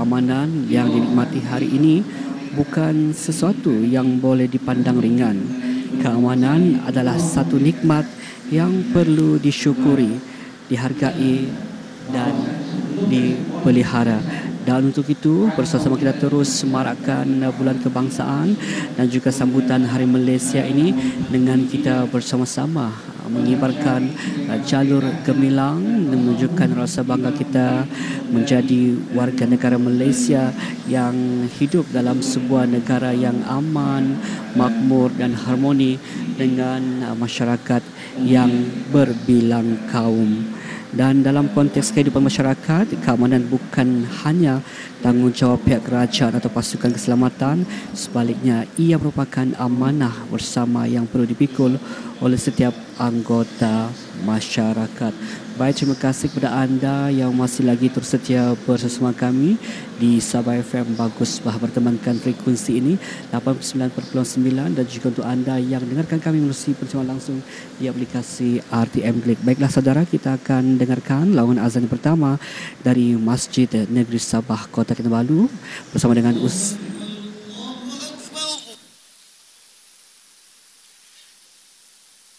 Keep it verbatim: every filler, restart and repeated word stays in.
keamanan yang dinikmati hari ini bukan sesuatu yang boleh dipandang ringan. Keamanan adalah satu nikmat yang perlu disyukuri, dihargai dan dipelihara. Dan untuk itu, bersama-sama kita terus semarakkan bulan kebangsaan dan juga sambutan Hari Malaysia ini dengan kita bersama-sama mengibarkan jalur gemilang dan menunjukkan rasa bangga kita menjadi warga negara Malaysia yang hidup dalam sebuah negara yang aman, makmur dan harmoni dengan masyarakat yang berbilang kaum. Dan dalam konteks kehidupan masyarakat, keamanan bukan hanya tanggungjawab pihak kerajaan atau pasukan keselamatan. Sebaliknya, ia merupakan amanah bersama yang perlu dipikul oleh setiap anggota masyarakat. Baik, terima kasih kepada anda yang masih lagi terus setia bersama kami di Sabah F M. Bagus bah bertemankan frekuensi ini lapan puluh sembilan perpuluhan sembilan, dan juga untuk anda yang dengarkan kami melalui pertemuan langsung di aplikasi R T M Klik. Baiklah saudara, kita akan dengarkan lawan azan yang pertama dari Masjid Negeri Sabah Kota Kinabalu bersama dengan Us-